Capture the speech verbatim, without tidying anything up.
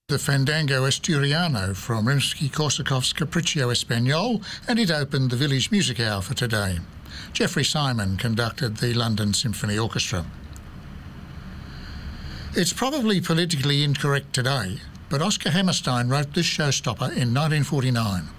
The Fandango Asturiano from Rimsky-Korsakov's Capriccio Espagnol, and it opened the Village Music Hour for today. Geoffrey Simon conducted the London Symphony Orchestra. It's probably politically incorrect today, but Oscar Hammerstein wrote this showstopper in nineteen forty-nine.